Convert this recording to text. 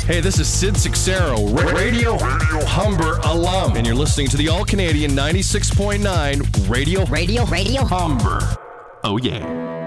Hey, this is Sid Sixero, Radio Humber alum, and you're listening to the All-Canadian 96.9 Radio Radio Humber. Oh, yeah.